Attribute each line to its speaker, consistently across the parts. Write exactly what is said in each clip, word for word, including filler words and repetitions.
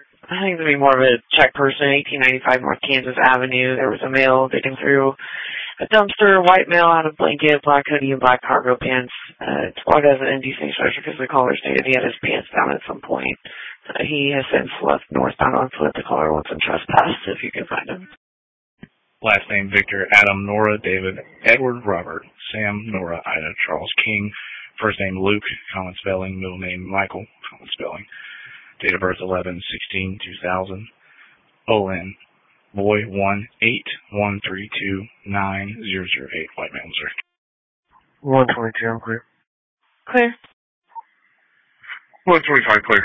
Speaker 1: I think it'd be more of a check person, eighteen ninety-five North Kansas Avenue. There was a male digging through a dumpster, white male out of blanket, black hoodie, and black cargo pants. Uh, it's logged as an indecent exposure because the caller stated he had his pants down at some point. Uh, he has since left northbound on foot. The caller wants him trespassed if you can find him.
Speaker 2: Last name Victor, Adam, Nora, David, Edward, Robert, Sam, Nora, Ida, Charles, King. First name Luke, common spelling. Middle name Michael, common spelling. Date of birth eleven sixteen two thousand. O N. Boy one eight one three two nine zero zero eight. White man, sir.
Speaker 3: one twenty-two, I'm clear.
Speaker 1: Clear.
Speaker 3: one twenty-five, clear.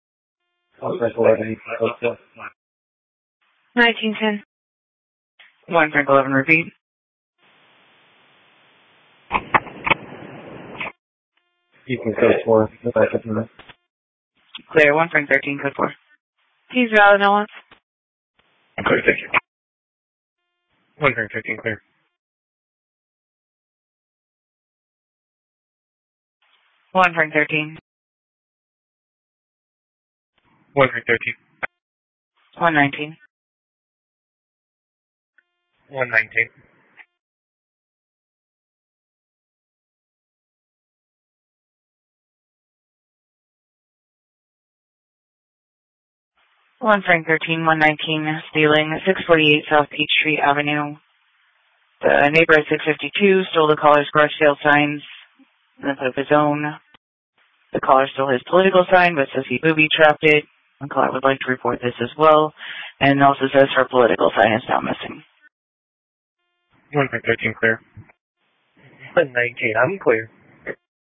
Speaker 1: nineteen ten. One Frank eleven, repeat.
Speaker 3: You can code four.
Speaker 1: Clear. One Frank thirteen, code four. He's valid, no one.
Speaker 2: I'm clear, thank you.
Speaker 3: one Frank fifteen, clear.
Speaker 1: One Frank thirteen.
Speaker 3: one Frank thirteen.
Speaker 1: One nineteen.
Speaker 3: one nineteen.
Speaker 1: One Frank thirteen, one nineteen, stealing six forty-eight South Peachtree Avenue. The neighbor at six fifty-two stole the caller's garage sale signs and then put up his own. The caller stole his political sign but says he booby-trapped it. The caller would like to report this as well, and also says her political sign is now missing.
Speaker 3: one Frank thirteen, clear. one nineteen, I'm clear.